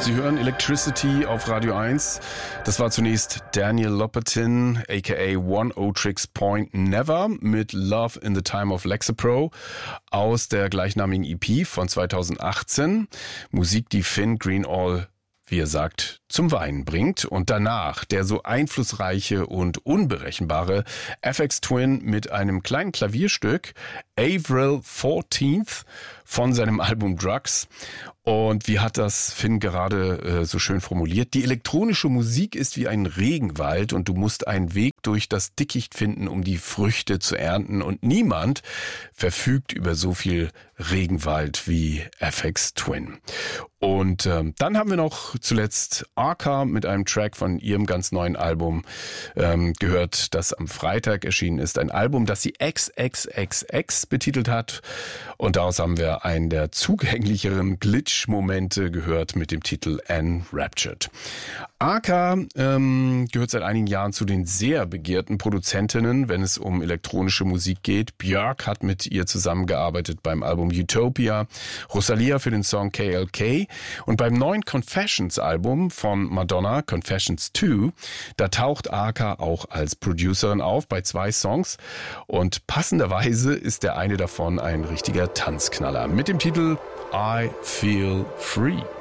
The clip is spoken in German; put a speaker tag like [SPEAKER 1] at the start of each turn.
[SPEAKER 1] Sie hören Electricity auf Radio 1. Das war zunächst Daniel Lopatin, aka One Otrix Point Never mit Love in the Time of Lexapro aus der gleichnamigen EP von 2018. Musik, die Finn Greenall, wie er sagt, zum Weinen bringt. Und danach der so einflussreiche und unberechenbare FX Twin mit einem kleinen Klavierstück, Avril 14th, von seinem Album Drugs. Und wie hat das Finn gerade so schön formuliert? Die elektronische Musik ist wie ein Regenwald und du musst einen Weg durch das Dickicht finden, um die Früchte zu ernten. Und niemand verfügt über so viel Regenwald wie FX Twin. Und dann haben wir noch zuletzt Arca mit einem Track von ihrem ganz neuen Album gehört, das am Freitag erschienen ist. Ein Album, das sie XXXX betitelt hat. Und daraus haben wir einen der zugänglicheren Glitch-Momente gehört mit dem Titel Enraptured. Arca gehört seit einigen Jahren zu den sehr begehrten Produzentinnen, wenn es um elektronische Musik geht. Björk hat mit ihr zusammengearbeitet beim Album Utopia, Rosalia für den Song KLK und beim neuen Confessions-Album von Madonna, Confessions 2, da taucht Arca auch als Producerin auf bei 2 Songs und passenderweise ist der eine davon ein richtiger Tanzknaller mit dem Titel I Feel Free.